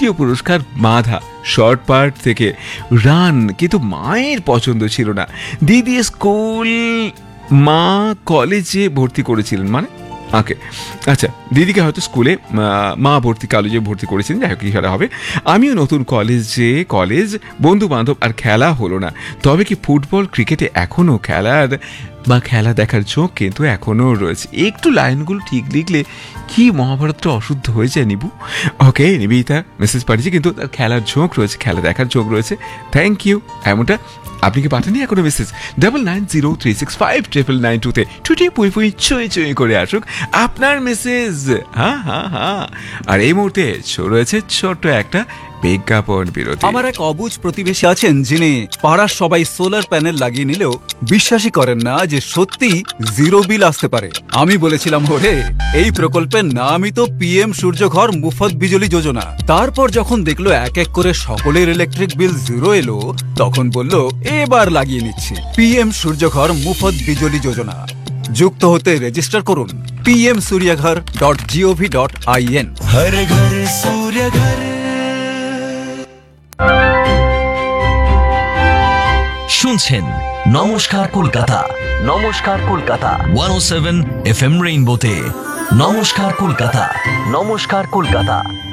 রাষ্ট্রীয় পুরস্কার মাধা short part থেকে রান, কিন্তু মায়ের পছন্দ ছিল না। দিদি স্কুল মা কলেজে ভর্তি করেছিলেন, মানে ওকে আচ্ছা, দিদিকে হয়তো স্কুলে মা কলেজে ভর্তি করেছিলেন, যাই হোক কি খেলা হবে। আমিও নতুন কলেজ বন্ধু বান্ধব আর খেলা হলো না। তবে কি ফুটবল ক্রিকেটে এখনও খেলা দেখার ঝোঁক কিন্তু এখনও রয়েছে। একটু লাইনগুলো ঠিক লিখলে কি মহাভারতটা অশুদ্ধ হয়ে যায় নিবু। ওকে, নিবিতা মেসেজ পাঠিয়েছে, কিন্তু তার খেলার ঝোঁক রয়েছে, খেলা দেখার ঝোঁক রয়েছে। Thank you. এমনটা আপনি কি পাঠাননি এখনো মেসেজ? 9903659992-তে টুটি পুই পুই চুই চুই করে আসুক আপনার মেসেজ। হ্যাঁ, আর এই মুহূর্তে রয়েছে ছোট্ট একটা বিজ্ঞাপন বিরতি। আমার এক অবুঝ প্রতিবেশী আছেন যিনি পাড়ার সবাই সোলার প্যানেল লাগিয়ে নিলেও বিশ্বাসই করেন না যে সত্যি জিরো বিল আসতে পারে। আমি বলেছিলাম, ওরে এই প্রকল্পের নামই তো পিএম সূর্যঘর মুফত বিজলি যোজনা। তারপর যখন দেখলো এক এক করে সকলের ইলেকট্রিক বিল জিরো এলো, তখন বলল এবার লাগিয়ে নিচ্ছি পিএম সূর্যঘর মুফত বিজলি যোজনা। যুক্ত হতে রেজিস্টার করুন pmsuryaghar.gov.in। हर घर सूर्य घर। শুনছেন নমস্কার কলকাতা 107 FM রেইনবোতে। নমস্কার কলকাতা।